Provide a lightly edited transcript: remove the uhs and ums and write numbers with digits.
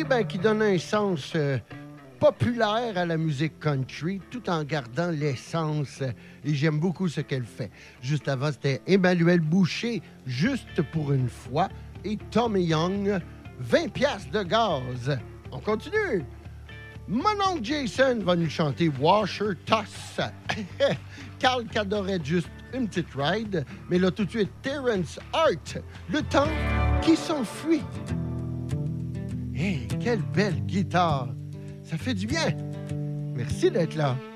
aussi qui donne un sens populaire à la musique country, tout en gardant l'essence. Et j'aime beaucoup ce qu'elle fait. Juste avant, c'était Emmanuel Boucher, Juste pour une fois, et Tommy Young, 20 piastres de gaz. On continue. Mon oncle Jason va nous chanter Washer Toss. Carl adorait juste une petite ride, mais là tout de suite, Terrence Hart, Le temps qui s'enfuit. Hey, quelle belle guitare! Ça fait du bien! Merci d'être là!